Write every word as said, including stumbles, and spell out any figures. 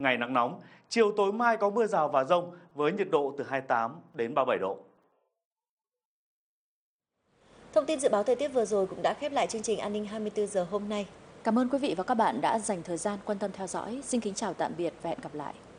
ngày nắng nóng, chiều tối mai có mưa rào và dông với nhiệt độ từ hai mươi tám đến ba mươi bảy độ. Thông tin dự báo thời tiết vừa rồi cũng đã khép lại chương trình An ninh hai mươi tư giờ hôm nay. Cảm ơn quý vị và các bạn đã dành thời gian quan tâm theo dõi. Xin kính chào tạm biệt và hẹn gặp lại.